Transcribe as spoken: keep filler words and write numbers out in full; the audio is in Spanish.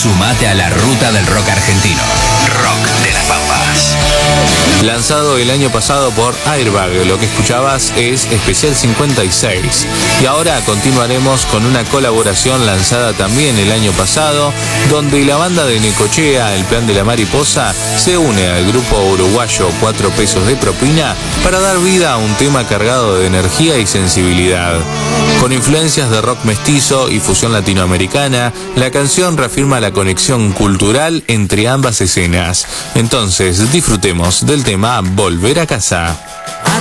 Sumate a la ruta del rock argentino. Rock de las Pampas. Lanzado el año pasado por Airbag, lo que escuchabas es Especial cincuenta y seis. Y ahora continuaremos con una colaboración lanzada también el año pasado, donde la banda de Necochea, El Plan de la Mariposa, se une al grupo uruguayo Cuatro Pesos de Propina para dar vida a un tema cargado de energía y sensibilidad. Con influencias de rock mestizo y fusión latinoamericana, la canción reafirma la conexión cultural entre ambas escenas. Entonces, disfrutemos del tema Volver a Casa.